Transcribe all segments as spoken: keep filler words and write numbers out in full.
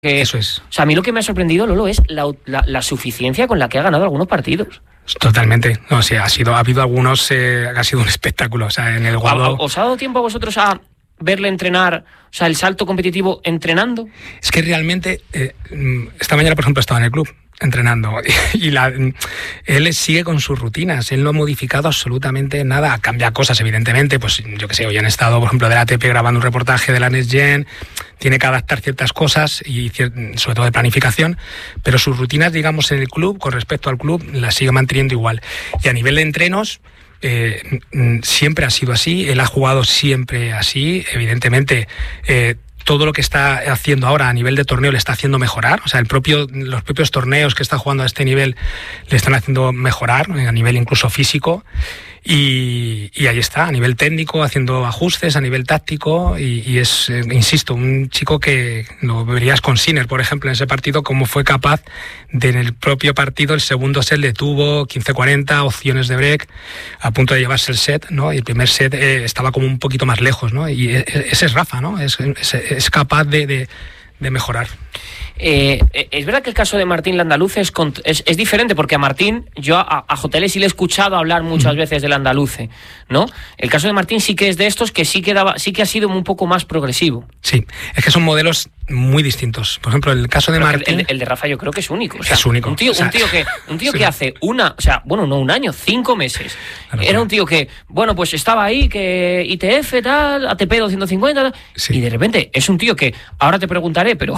Que, Eso es. O sea, a mí lo que me ha sorprendido, Lolo, es la, la, la suficiencia con la que ha ganado algunos partidos. Totalmente. No, o sea, ha sido, ha habido algunos, eh, ha sido un espectáculo. O sea, en el Guado... ¿Os ha dado tiempo a vosotros a verle entrenar, o sea, el salto competitivo entrenando? Es que realmente, eh, esta mañana, por ejemplo, estaba en el club entrenando y la, él sigue con sus rutinas, él no ha modificado absolutamente nada, cambia cosas evidentemente, pues yo que sé, hoy han estado, por ejemplo, de la A T P grabando un reportaje de la Next Gen, tiene que adaptar ciertas cosas y cier- sobre todo de planificación, pero sus rutinas, digamos, en el club, con respecto al club, las sigue manteniendo igual. Y a nivel de entrenos, eh, siempre ha sido así, él ha jugado siempre así, evidentemente, eh, todo lo que está haciendo ahora a nivel de torneo le está haciendo mejorar, o sea, el propio, los propios torneos que está jugando a este nivel le están haciendo mejorar, a nivel incluso físico, y, y ahí está, a nivel técnico, haciendo ajustes, a nivel táctico, y, y es, eh, insisto, un chico que lo verías con Sinner, por ejemplo, en ese partido, cómo fue capaz de en el propio partido, el segundo set le tuvo quince cuarenta, opciones de break, a punto de llevarse el set, ¿no? Y el primer set eh, estaba como un poquito más lejos, ¿no? Y ese es Rafa, ¿no? Es, es, es capaz de, de, de mejorar. Eh, es verdad que el caso de Martín Landaluce es, es, es diferente, porque a Martín, yo a, a J L sí le he escuchado hablar muchas veces de Landaluce, ¿no? El caso de Martín sí que es de estos que sí que, daba, sí que ha sido un poco más progresivo. Sí, es que son modelos muy distintos. Por ejemplo, el caso de Pero Martín... El, el de Rafa yo creo que es único. O sea, es único. Un tío, o sea, un tío que, un tío sí. que hace una... O sea, bueno, no un año, cinco meses. Claro, era un tío que, bueno, pues estaba ahí, que I T F, tal, A T P doscientos cincuenta, tal, sí. Y de repente es un tío que, ahora te preguntaré, pero...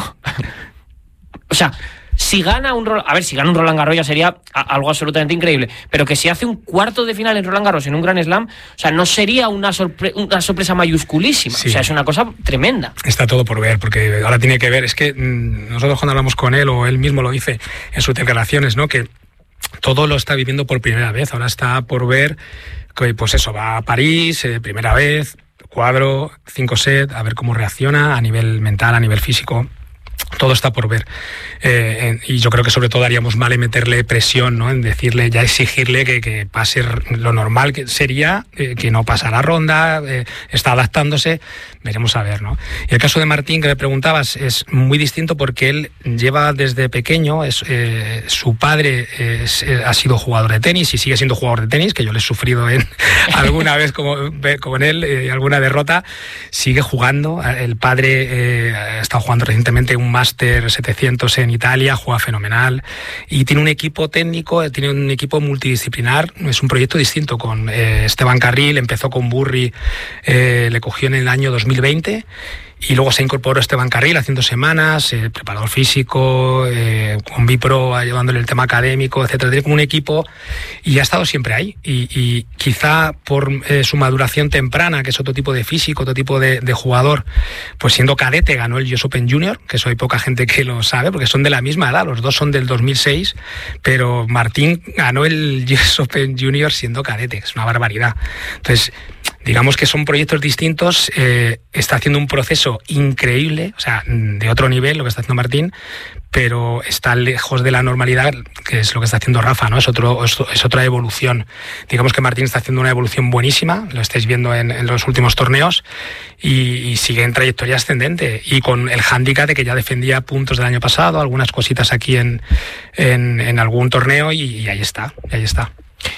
O sea, si gana un Roland, a ver, si gana un Roland Garros ya sería algo absolutamente increíble, pero que si hace un cuarto de final en Roland Garros en un Grand Slam, o sea, no sería una, sorpre- una sorpresa mayusculísima, sí. O sea, es una cosa tremenda. Está todo por ver, porque ahora tiene que ver, es que mmm, nosotros cuando hablamos con él, o él mismo lo dice en sus declaraciones, ¿no? Que todo lo está viviendo por primera vez, ahora está por ver, que pues eso, va a París, eh, primera vez, cuadro, cinco set, a ver cómo reacciona a nivel mental, a nivel físico. Todo está por ver, eh, y yo creo que sobre todo haríamos mal en meterle presión, ¿no? En decirle, ya exigirle que, que pase lo normal que sería, eh, que no pasa la ronda, eh, está adaptándose, veremos a ver, ¿no? Y el caso de Martín, que me preguntabas, es muy distinto porque él lleva desde pequeño, es, eh, su padre es, eh, ha sido jugador de tenis y sigue siendo jugador de tenis, que yo le he sufrido en, alguna vez como, con él, eh, alguna derrota, sigue jugando, el padre eh, ha estado jugando recientemente un Máster setecientos en Italia, juega fenomenal y tiene un equipo técnico, tiene un equipo multidisciplinar, es un proyecto distinto con eh, Esteban Carril, empezó con Burri, eh, le cogió en el año dos mil veinte y luego se incorporó Esteban Carril haciendo semanas, eh, preparador físico, eh, con Bipro ayudándole el tema académico, etcétera. Tiene como un equipo y ha estado siempre ahí. Y, y quizá por eh, su maduración temprana, que es otro tipo de físico, otro tipo de, de jugador, pues siendo cadete ganó el U S Open Junior, que eso hay poca gente que lo sabe, porque son de la misma edad, los dos son del dos mil seis, pero Martín ganó el U S Open Junior siendo cadete, que es una barbaridad. Entonces, digamos que son proyectos distintos, eh, está haciendo un proceso increíble, o sea, de otro nivel lo que está haciendo Martín, pero está lejos de la normalidad, que es lo que está haciendo Rafa, ¿no? Es, otro, es, es otra evolución. Digamos que Martín está haciendo una evolución buenísima, lo estáis viendo en, en los últimos torneos, y, y sigue en trayectoria ascendente, y con el hándicap de que ya defendía puntos del año pasado, algunas cositas aquí en, en, en algún torneo, y, y ahí está, y ahí está.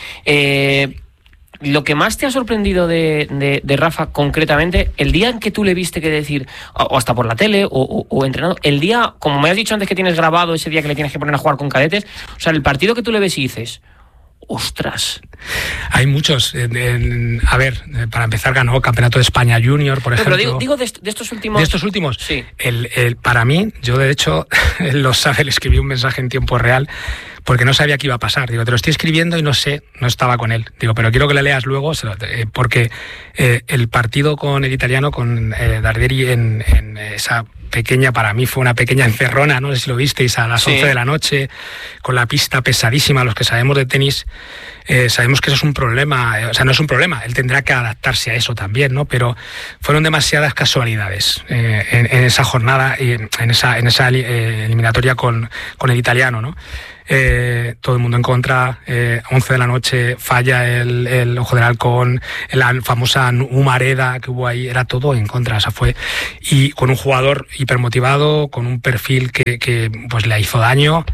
Eh... Lo que más te ha sorprendido de, de, de Rafa concretamente, el día en que tú le viste que decir, o hasta por la tele, o, o, o entrenado, el día, como me has dicho antes que tienes grabado ese día que le tienes que poner a jugar con cadetes, o sea, el partido que tú le ves y dices, ostras. Hay muchos. En, en, a ver, para empezar ganó Campeonato de España Junior, por no, ejemplo. Pero digo, digo de, de estos últimos... ¿De estos últimos? Sí. El, el, para mí, yo de hecho, él lo sabe, le escribí un mensaje en tiempo real, porque no sabía qué iba a pasar. Digo, te lo estoy escribiendo y no sé, no estaba con él. Digo, pero quiero que le leas luego, eh, porque eh, el partido con el italiano, con eh, Darderi en, en esa pequeña, para mí fue una pequeña encerrona, no sé si lo visteis, a las sí. once de la noche, con la pista pesadísima. Los que sabemos de tenis eh, sabemos que eso es un problema, eh, o sea, no es un problema, él tendrá que adaptarse a eso también, ¿no? Pero fueron demasiadas casualidades eh, en, en esa jornada, y en esa, en esa eh, eliminatoria con, con el italiano, ¿no? eh, todo el mundo en contra, eh, once de la noche, falla el, el Ojo del Halcón, la famosa humareda que hubo ahí, era todo en contra, o sea, fue, y con un jugador hipermotivado, con un perfil que, que pues le hizo daño,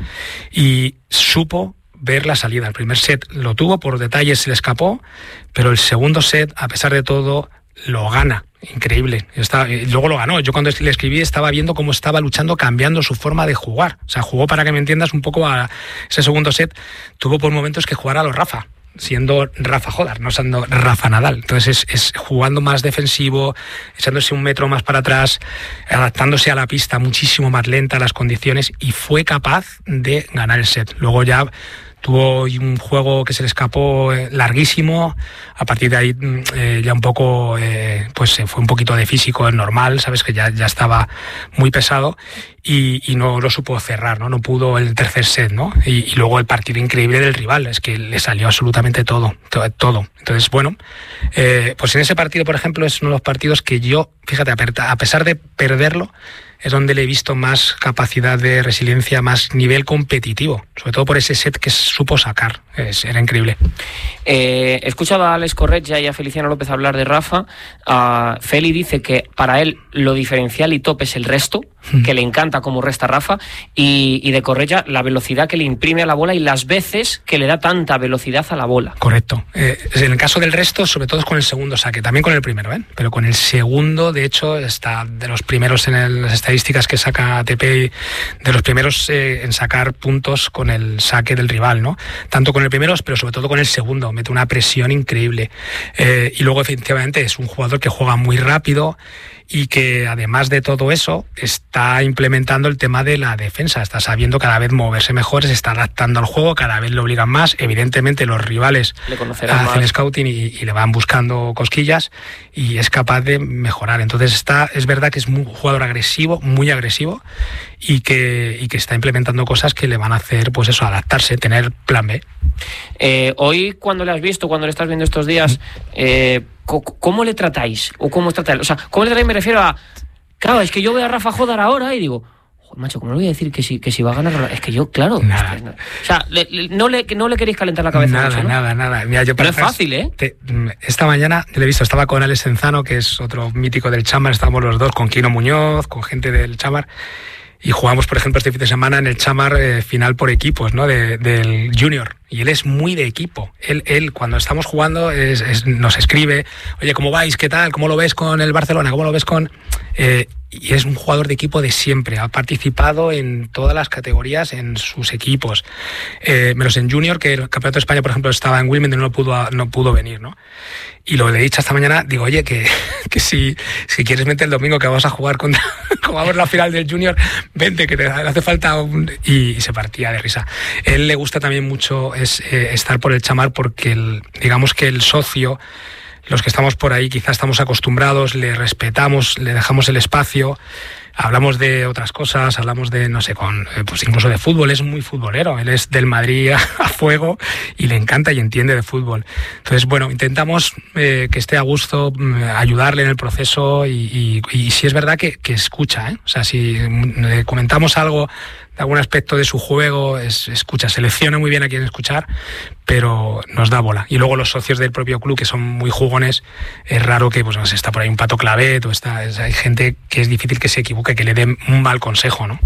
y supo ver la salida. El primer set lo tuvo, por detalles se le escapó, pero el segundo set, a pesar de todo, lo gana. Increíble. Está, luego lo ganó. Yo cuando le escribí estaba viendo cómo estaba luchando, cambiando su forma de jugar. O sea, jugó, para que me entiendas, un poco a ese segundo set. Tuvo por momentos que jugar a los Rafa, siendo Rafa Jodar, no siendo Rafa Nadal. Entonces es, es jugando más defensivo, echándose un metro más para atrás, adaptándose a la pista muchísimo más lenta, a las condiciones, y fue capaz de ganar el set. Luego ya tuvo un juego que se le escapó larguísimo, a partir de ahí eh, ya un poco, eh, pues fue un poquito de físico, es normal, sabes que ya, ya estaba muy pesado, y, y no lo supo cerrar, ¿no? No pudo el tercer set, ¿no? Y, y luego el partido increíble del rival, es que le salió absolutamente todo, todo. todo. Entonces, bueno, eh, pues en ese partido, por ejemplo, es uno de los partidos que yo, fíjate, a pesar de perderlo, es donde le he visto más capacidad de resiliencia, más nivel competitivo, sobre todo por ese set que supo sacar. Es, era increíble. Eh, he escuchado a Alex Corretja y a Feliciano López hablar de Rafa. Uh, Feli dice que para él lo diferencial y top es el resto, mm. que le encanta cómo resta Rafa, y, y de Corretja la velocidad que le imprime a la bola y las veces que le da tanta velocidad a la bola. Correcto. Eh, en el caso del resto, sobre todo es con el segundo saque, también con el primero, ¿eh? Pero con el segundo, de hecho, está de los primeros en el, las estadísticas que saca A T P, de los primeros eh, en sacar puntos con el saque del rival, ¿no? Tanto con el primero, pero sobre todo con el segundo, mete una presión increíble. Eh, y luego, efectivamente, es un jugador que juega muy rápido y que, además de todo eso, está implementando el tema de la defensa, está sabiendo cada vez moverse mejor, se está adaptando al juego, cada vez lo obligan más. Evidentemente los rivales le hacen scouting y, y le van buscando cosquillas, y es capaz de mejorar. Entonces está, es verdad que es un jugador agresivo, muy agresivo, y que, y que está implementando cosas que le van a hacer, pues eso, adaptarse, tener plan B. Eh, hoy, cuando le has visto, cuando le estás viendo estos días, eh, ¿cómo le tratáis? ¿O cómo tratáis? O sea, ¿cómo le tratáis? Me refiero a... Claro, es que yo veo a Rafa Jodar ahora y digo, macho, ¿cómo le voy a decir que si, que si va a ganar? Es que yo, claro... Nada. Es que, o sea, le, le, no, le, no le queréis calentar la cabeza. Nada, mucho, ¿no? nada, nada. Mira, yo Pero es fácil, ¿eh? Te, esta mañana le he visto, estaba con Alex Enzano, que es otro mítico del Chamar, estábamos los dos con Kino Muñoz, con gente del Chamar, y jugamos, por ejemplo, este fin de semana en el Chamar eh, final por equipos, ¿no? De, del Junior. Y él es muy de equipo. Él, él cuando estamos jugando, es, es, nos escribe, oye, ¿cómo vais? ¿Qué tal? ¿Cómo lo ves con el Barcelona? ¿Cómo lo ves con...? Eh, y es un jugador de equipo de siempre. Ha participado en todas las categorías en sus equipos. Eh, menos en Junior, que el Campeonato de España, por ejemplo, estaba en Wimbledon y no pudo, no pudo venir, ¿no? Y lo le he dicho esta mañana, digo, oye, que, que si, si quieres vente el domingo que vamos a jugar contra, jugamos la final del Junior, vente, que te hace falta un... Y, y se partía de risa. Él le gusta también mucho es, eh, estar por el Chamar, porque el, digamos que el socio, los que estamos por ahí quizás estamos acostumbrados, le respetamos, le dejamos el espacio, hablamos de otras cosas, hablamos de, no sé, con pues incluso de fútbol. Es muy futbolero, él es del Madrid a, a fuego y le encanta y entiende de fútbol. Entonces, bueno, intentamos eh, que esté a gusto, ayudarle en el proceso, y, y, y si es verdad que, que escucha, ¿eh? O sea, si le comentamos algo de algún aspecto de su juego, es, escucha, selecciona muy bien a quién escuchar, pero nos da bola. Y luego los socios del propio club, que son muy jugones, es raro que pues no sé, está por ahí un Pato Clavet, o está, es, hay gente que es difícil que se equivoque, que le den un mal consejo, ¿no?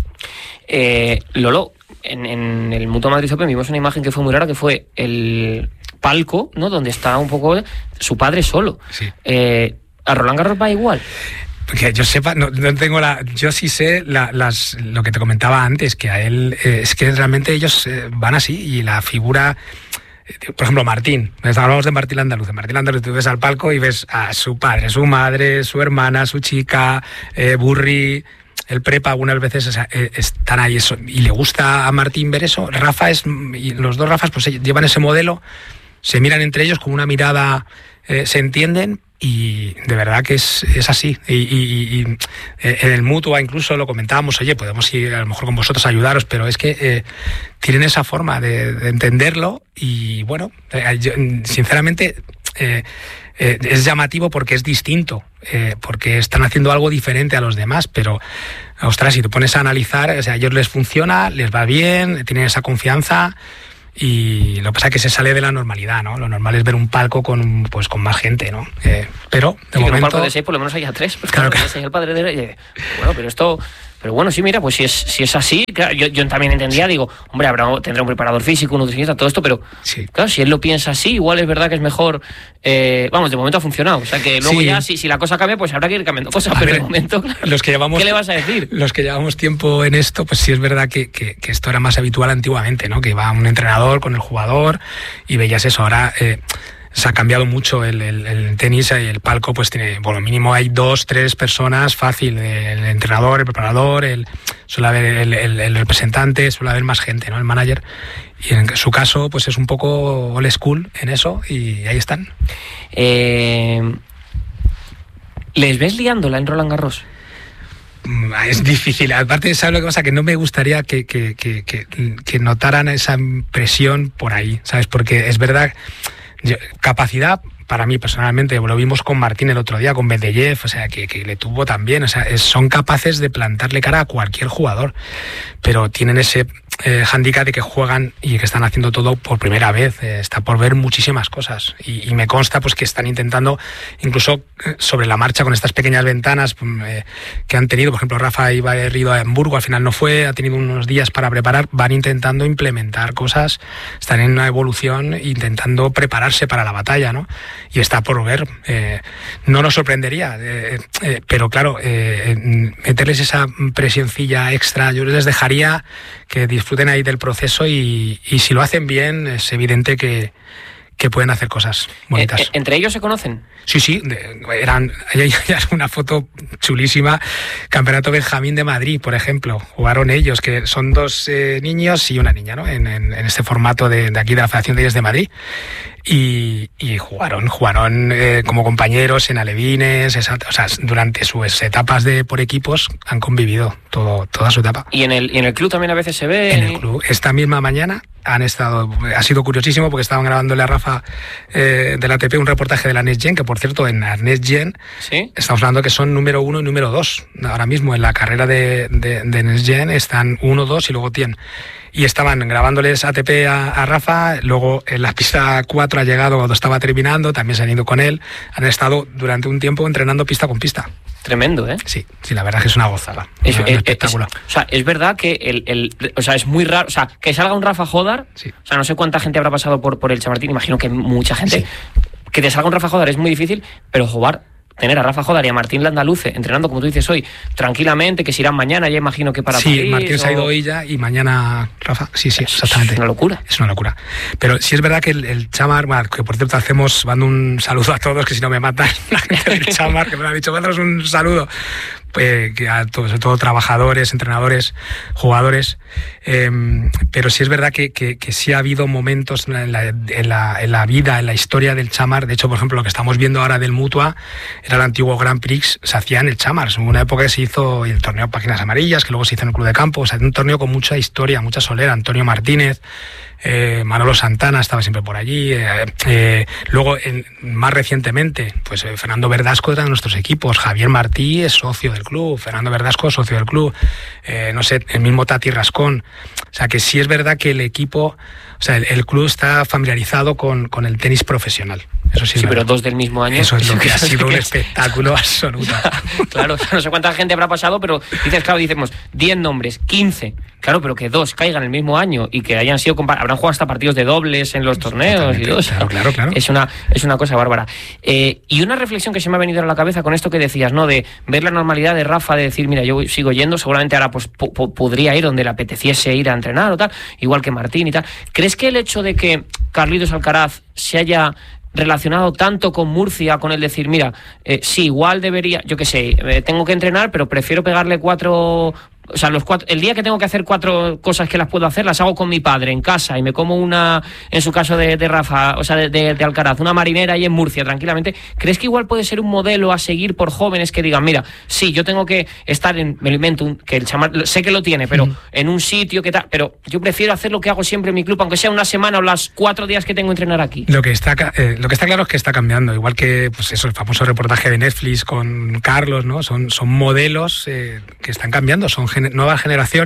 Eh, Lolo, en, en el Mutua Madrid Open vimos una imagen que fue muy rara, que fue el palco, ¿no? Donde está un poco su padre solo. Sí. Eh, ¿A Roland Garros va igual? Que yo sepa, no, no tengo la. Yo sí sé la, las, lo que te comentaba antes, que a él eh, es que realmente ellos eh, van así, y la figura. Por ejemplo, Martín, hablamos de Martín Andaluz. Martín Andaluz, tú ves al palco y ves a su padre, su madre, su hermana, su chica, eh, Burri, el prepa, algunas veces, o sea, eh, están ahí eso, y le gusta a Martín ver eso. Rafa es, y los dos Rafas pues llevan ese modelo, se miran entre ellos con una mirada, eh, se entienden, y de verdad que es, es así. Y, y, y en el Mutua incluso lo comentábamos, oye, podemos ir a lo mejor con vosotros a ayudaros, pero es que eh, tienen esa forma de, de entenderlo, y bueno, eh, yo, sinceramente eh, eh, es llamativo porque es distinto, eh, porque están haciendo algo diferente a los demás, pero, ostras, si te pones a analizar, o sea, a ellos les funciona, les va bien, tienen esa confianza. Y lo que pasa es que se sale de la normalidad, ¿no? Lo normal es ver un palco con, pues, con más gente, ¿no? Eh, pero, de sí, momento... un palco de seis, por lo menos haya tres. Pues claro, claro, que el padre de... Eh, bueno, pero esto... Pero bueno, sí, mira, pues si es, si es así, claro, yo, yo también entendía, digo, hombre, habrá, tendrá un preparador físico, un nutricionista, todo esto, pero sí. Claro, si él lo piensa así, igual es verdad que es mejor, eh, vamos, de momento ha funcionado, o sea que luego sí. ya, si, si la cosa cambia, pues habrá que ir cambiando cosas, a pero ver, de momento, claro, los que llevamos, ¿qué le vas a decir? Los que llevamos tiempo en esto, pues sí es verdad que, que, que esto era más habitual antiguamente, ¿no? Que iba un entrenador con el jugador y veías eso, ahora... Eh, se ha cambiado mucho el, el, el tenis y el palco, pues tiene, por lo mínimo hay dos, tres personas fácil, el entrenador, el preparador, el, suele haber el, el, el representante, suele haber más gente, ¿no? El manager. Y en su caso, pues es un poco old school en eso y ahí están. Eh, ¿Les ves liándola en Roland Garros? Es difícil, aparte, ¿sabes lo que pasa? Que no me gustaría que, que, que, que, que notaran esa presión por ahí, ¿sabes? Porque es verdad... Yo, capacidad, para mí personalmente, lo vimos con Martín el otro día, con Medvedev, o sea, que, que le tuvo también, o sea, es, son capaces de plantarle cara a cualquier jugador, pero tienen ese eh, hándicap de que juegan y que están haciendo todo por primera vez, eh, está por ver muchísimas cosas, y, y me consta pues que están intentando, incluso eh, sobre la marcha, con estas pequeñas ventanas eh, que han tenido, por ejemplo, Rafa iba a ir a Hamburgo, al final no fue, ha tenido unos días para preparar, van intentando implementar cosas, están en una evolución, intentando prepararse para la batalla, ¿no? Y está por ver, eh, no nos sorprendería, eh, eh, pero claro, eh, meterles esa presioncilla extra, yo les dejaría que disfruten ahí del proceso y, y si lo hacen bien es evidente que, que pueden hacer cosas bonitas. Eh, ¿Entre ellos se conocen? Sí, sí, de, eran, hay una foto chulísima, Campeonato Benjamín de Madrid, por ejemplo, jugaron ellos, que son dos eh, niños y una niña, ¿no? En, en, en este formato de, de aquí de la Federación de Tenis de Madrid. Y, y jugaron, jugaron eh, como compañeros en alevines, esa, o sea, durante sus etapas de por equipos han convivido todo, toda su etapa. ¿Y en el, y en el club también a veces se ve? En el club, esta misma mañana han estado, ha sido curiosísimo porque estaban grabándole a Rafa eh, del A T P un reportaje de la Next Gen, que por cierto en la Next Gen ¿sí? Estamos hablando que son número uno y número dos, ahora mismo en la carrera de, de, de Next Gen están uno, dos y luego tienen. Y estaban grabándoles A T P a, a Rafa, luego en la pista cuatro ha llegado cuando estaba terminando, también se han ido con él, han estado durante un tiempo entrenando pista con pista. Tremendo, ¿eh? Sí, sí, la verdad es que es una gozada. Es, una, es, espectacular. Es, o sea, es verdad que el, el, o sea, es muy raro, o sea, que salga un Rafa Jodar, sí. O sea, no sé cuánta gente habrá pasado por, por el Chamartín, imagino que mucha gente, sí. Que te salga un Rafa Jodar es muy difícil, pero jugar... Tener a Rafa Jodar y a Martín Landaluce entrenando, como tú dices hoy, tranquilamente, que se irán mañana, ya imagino que para sí, París. Sí, Martín o... se ha ido hoy ya y mañana Rafa. Sí, sí, es, exactamente. Es una locura. Es una locura. Pero sí es verdad que el, el Chamar, bueno, que por cierto hacemos, mando un saludo a todos, que si no me matan, la gente del Chamar, que me lo ha dicho, mándanos un saludo. Pues, que a todos, sobre todo trabajadores, entrenadores, jugadores. Eh, pero sí es verdad que, que, que sí ha habido momentos en la, en, la, en la vida, en la historia del Chamar. De hecho, por ejemplo, lo que estamos viendo ahora del Mutua era el antiguo Grand Prix, se hacía en el Chamar. En una época que se hizo el torneo Páginas Amarillas, que luego se hizo en el Club de Campo. O sea, un torneo con mucha historia, mucha solera. Antonio Martínez, eh, Manolo Santana estaba siempre por allí. Eh, eh, luego, en, más recientemente, pues eh, Fernando Verdasco era de nuestros equipos. Javier Martí es socio del club. Fernando Verdasco, socio del club. Eh, no sé, el mismo Tati Rascón. O sea, que sí es verdad que el equipo... O sea, el, el club está familiarizado con, con el tenis profesional. Eso sí, sí, pero dos del mismo año. Eso es lo que ha sido un espectáculo absoluto. Claro, no sé cuánta gente habrá pasado, pero dices, claro, decimos diez nombres, quince. Claro, pero que dos caigan el mismo año y que hayan sido compar- habrán jugado hasta partidos de dobles en los torneos y dos. Claro, claro, claro. Es una, es una cosa bárbara. Eh, y una reflexión que se me ha venido a la cabeza con esto que decías, ¿no? De ver la normalidad de Rafa, de decir, mira, yo sigo yendo, seguramente ahora pues po- po- podría ir donde le apeteciese ir a entrenar o tal, igual que Martín y tal. ¿Crees que el hecho de que Carlitos Alcaraz se haya relacionado tanto con Murcia, con el decir, mira, eh, sí, igual debería, yo qué sé, eh, tengo que entrenar, pero prefiero pegarle cuatro O sea, los cuatro, el día que tengo que hacer cuatro cosas que las puedo hacer, las hago con mi padre en casa y me como una, en su caso de, de Rafa, o sea, de, de, de Alcaraz, una marinera ahí en Murcia, tranquilamente. ¿Crees que igual puede ser un modelo a seguir por jóvenes que digan, mira, sí, yo tengo que estar en, me lo invento, un, que el chamar, sé que lo tiene, pero mm. en un sitio que tal, pero yo prefiero hacer lo que hago siempre en mi club, aunque sea una semana o las cuatro días que tengo que entrenar aquí? Lo que está, eh, lo que está claro es que está cambiando, igual que pues eso, el famoso reportaje de Netflix con Carlos, ¿no? Son, son modelos eh, que están cambiando, son gen- nuevas generaciones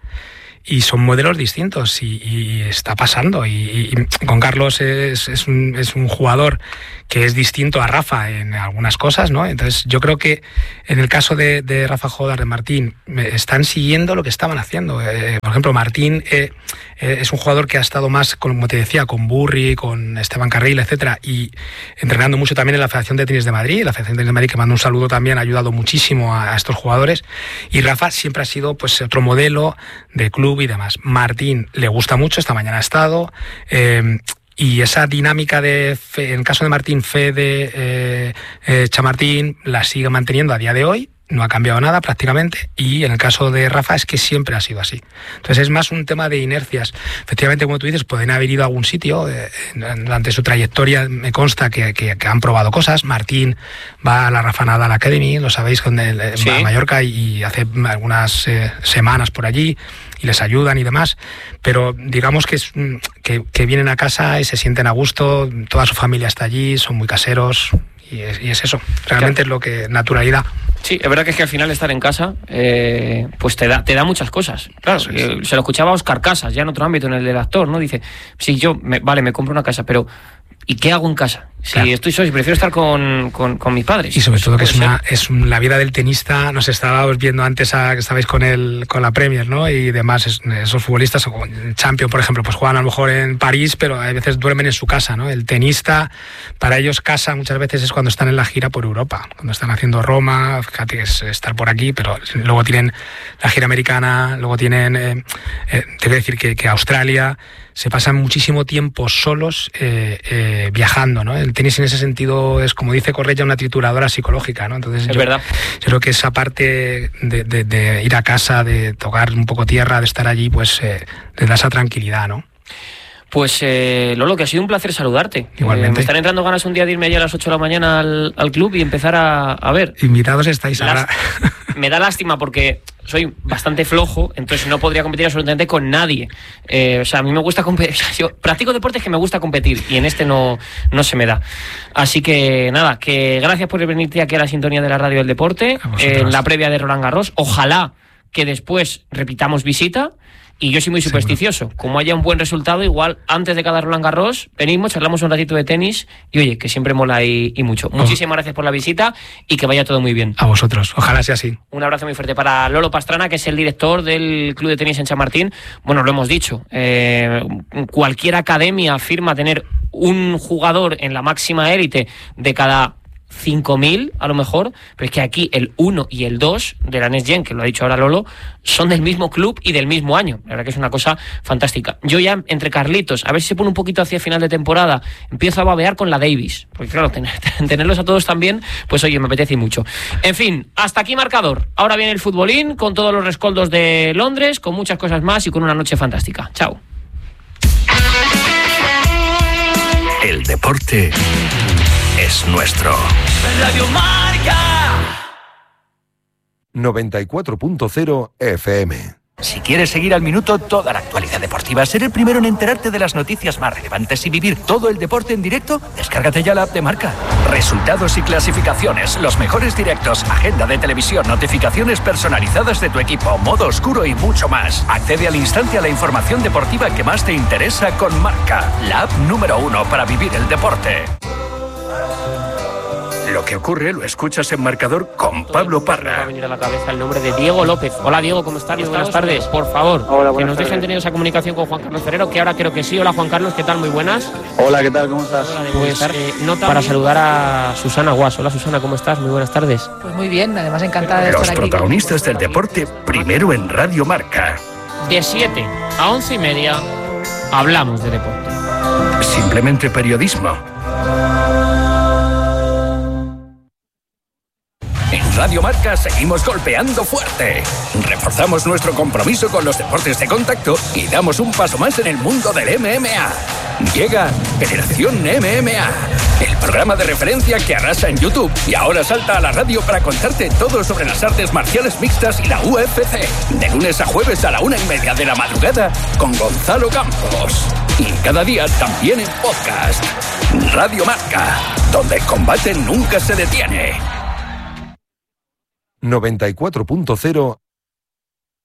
y son modelos distintos y, y está pasando y, y con Carlos es, es, un, es un jugador que es distinto a Rafa en algunas cosas, ¿no? Entonces yo creo que en el caso de, de Rafa Jodar, de Martín, están siguiendo lo que estaban haciendo. Eh, por ejemplo, Martín eh, eh, es un jugador que ha estado más, como te decía, con Burri, con Esteban Carril, etcétera, y entrenando mucho también en la Federación de Tenis de Madrid. La Federación de Tenis de Madrid, que mando un saludo también, ha ayudado muchísimo a, a estos jugadores. Y Rafa siempre ha sido pues otro modelo de club y demás. Martín le gusta mucho, esta mañana ha estado... Eh, Y esa dinámica de, fe, en el caso de Martín, Fede, eh, eh, Chamartín, la sigue manteniendo a día de hoy, no ha cambiado nada prácticamente, y en el caso de Rafa es que siempre ha sido así. Entonces es más un tema de inercias. Efectivamente, como tú dices, pueden haber ido a algún sitio, eh, durante su trayectoria me consta que, que, que han probado cosas. Martín va a la Rafa Nadal Academy, lo sabéis, con el, ¿sí? Va a Mallorca y, y hace algunas eh, semanas por allí, y les ayudan y demás, pero digamos que, es, que, que vienen a casa y se sienten a gusto, toda su familia está allí, son muy caseros, y es, y es eso, realmente claro. Es lo que, naturalidad. Sí, es verdad que es que al final estar en casa eh, pues te da, te da muchas cosas. Claro, sí, sí. Se lo escuchaba a Óscar Casas, ya en otro ámbito, en el del actor, ¿no? Dice, sí, yo, me, vale, me compro una casa, pero ¿y qué hago en casa? Si claro. estoy solo, si prefiero estar con, con, con mis padres. Y sobre todo que es una es un, la vida del tenista, nos estábamos viendo antes a, que estabais con el con la Premier, ¿no? Y demás, es, esos futbolistas, como el Champion, por ejemplo, pues juegan a lo mejor en París, pero a veces duermen en su casa, ¿no? El tenista, para ellos casa muchas veces es cuando están en la gira por Europa, cuando están haciendo Roma, fíjate que es estar por aquí, pero luego tienen la gira americana, luego tienen, eh, eh, te voy a decir que, que Australia, se pasan muchísimo tiempo solos eh, eh, viajando, ¿no? El tenis en ese sentido es, como dice Correia, una trituradora psicológica, ¿no? Entonces es yo, verdad. Yo creo que esa parte de, de, de ir a casa, de tocar un poco tierra, de estar allí, pues eh, les da esa tranquilidad, ¿no? Pues eh, Lolo, que ha sido un placer saludarte. Igualmente. Eh, me están entrando ganas un día de irme allá a las ocho de la mañana al, al club y empezar a, a ver. Invitados estáis ahora. Me da lástima porque soy bastante flojo, entonces no podría competir absolutamente con nadie. Eh, o sea, a mí me gusta competir. O sea, yo practico deportes que me gusta competir y en este no, no se me da. Así que nada, que gracias por venirte aquí a la sintonía de la radio del deporte, en eh, la previa de Roland Garros. Ojalá que después repitamos visita. Y yo soy muy supersticioso. Seguro. Como haya un buen resultado, igual antes de cada Roland Garros venimos, charlamos un ratito de tenis y oye, que siempre mola y, y mucho. Oh. Muchísimas gracias por la visita y que vaya todo muy bien. A vosotros, ojalá sea así. Un abrazo muy fuerte para Lolo Pastrana, que es el director del Club de Tenis en Chamartín. Bueno, lo hemos dicho, eh, cualquier academia afirma tener un jugador en la máxima élite de cada cinco mil a lo mejor, pero es que aquí el uno y el dos de la Next Gen, que lo ha dicho ahora Lolo, son del mismo club y del mismo año. La verdad que es una cosa fantástica. Yo ya, entre Carlitos, a ver si se pone un poquito hacia final de temporada, empiezo a babear con la Davis, porque claro, tener, tenerlos a todos también, pues oye, me apetece mucho. En fin, hasta aquí marcador. Ahora viene el futbolín, con todos los rescoldos de Londres, con muchas cosas más y con una noche fantástica. Chao. El deporte es nuestro. Radio Marca noventa y cuatro punto cero F M. Si quieres seguir al minuto toda la actualidad deportiva, ser el primero en enterarte de las noticias más relevantes y vivir todo el deporte en directo, descárgate ya la app de Marca. Resultados y clasificaciones, los mejores directos, agenda de televisión, notificaciones personalizadas de tu equipo, modo oscuro y mucho más. Accede al instante a la información deportiva que más te interesa con Marca, la app número uno para vivir el deporte. Lo que ocurre lo escuchas en Marcador con Pablo Parra. Me va a venir a la cabeza el nombre de Diego López. Hola Diego, ¿cómo estás? Buenas tardes. Por favor, Hola, que nos tardes. dejen tener esa comunicación con Juan Carlos Ferrero, que ahora creo que sí. Hola Juan Carlos, ¿qué tal? Muy buenas. Hola, ¿qué tal? ¿Cómo estás? Pues eh, nota para saludar a Susana Guas. Hola Susana, ¿cómo estás? Muy buenas tardes. Pues muy bien, además encantada de estar Los aquí. protagonistas del deporte, primero en Radio Marca. De siete a once y media hablamos de deporte. Simplemente periodismo. En Radio Marca seguimos golpeando fuerte. Reforzamos nuestro compromiso con los deportes de contacto y damos un paso más en el mundo del M M A. Llega Generación M M A, el programa de referencia que arrasa en YouTube y ahora salta a la radio para contarte todo sobre las artes marciales mixtas y la U F C. De lunes a jueves a la una y media de la madrugada con Gonzalo Campos. Y cada día también en podcast. Radio Marca, donde el combate nunca se detiene. noventa y cuatro punto cero